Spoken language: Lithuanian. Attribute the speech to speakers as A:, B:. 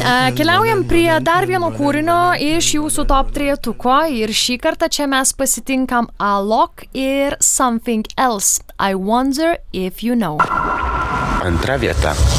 A: Keliaujam prie dar vieno kūrinio iš jūsų top trejetuko ir šį kartą čia mes pasitinkam Alok ir Something Else. I Wonder If You Know.
B: Antra vieta.